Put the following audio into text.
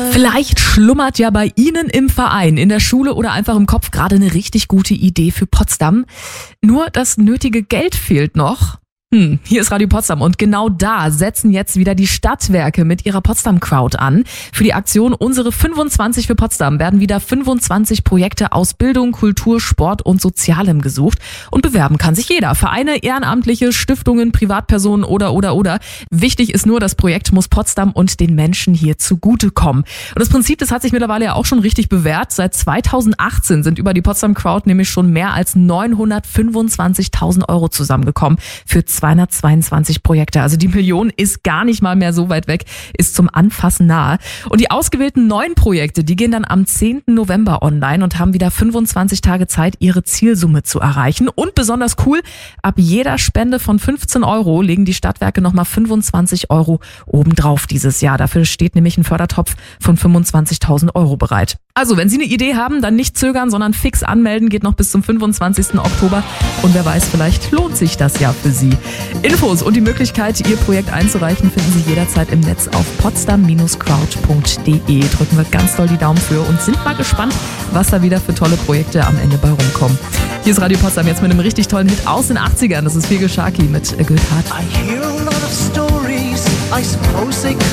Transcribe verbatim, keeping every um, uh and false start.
Vielleicht schlummert ja bei Ihnen im Verein, in der Schule oder einfach im Kopf gerade eine richtig gute Idee für Potsdam. Nur das nötige Geld fehlt noch. Hm, hier ist Radio Potsdam und genau da setzen jetzt wieder die Stadtwerke mit ihrer Potsdam Crowd an. Für die Aktion Unsere fünfundzwanzig für Potsdam werden wieder fünfundzwanzig Projekte aus Bildung, Kultur, Sport und Sozialem gesucht. Und bewerben kann sich jeder. Vereine, Ehrenamtliche, Stiftungen, Privatpersonen oder, oder, oder. Wichtig ist nur, das Projekt muss Potsdam und den Menschen hier zugutekommen. Und das Prinzip, das hat sich mittlerweile ja auch schon richtig bewährt. Seit zweitausendachtzehn sind über die Potsdam Crowd nämlich schon mehr als neunhundertfünfundzwanzigtausend Euro zusammengekommen für zweihundertzweiundzwanzig Projekte. Also die Million ist gar nicht mal mehr so weit weg, ist zum Anfassen nahe. Und die ausgewählten neuen Projekte, die gehen dann am zehnten November online und haben wieder fünfundzwanzig Tage Zeit, ihre Zielsumme zu erreichen. Und besonders cool, ab jeder Spende von fünfzehn Euro legen die Stadtwerke nochmal fünfundzwanzig Euro obendrauf dieses Jahr. Dafür steht nämlich ein Fördertopf von fünfundzwanzigtausend Euro bereit. Also, wenn Sie eine Idee haben, dann nicht zögern, sondern fix anmelden. Geht noch bis zum fünfundzwanzigsten Oktober. Und wer weiß, vielleicht lohnt sich das ja für Sie. Infos und die Möglichkeit, Ihr Projekt einzureichen, finden Sie jederzeit im Netz auf potsdam crowd punkt de. Drücken wir ganz doll die Daumen für und sind mal gespannt, was da wieder für tolle Projekte am Ende bei rumkommen. Hier ist Radio Potsdam jetzt mit einem richtig tollen Hit aus den achtzigern. Das ist Fiege Sharkey mit A Good Heart. I hear a lot of stories, I suppose they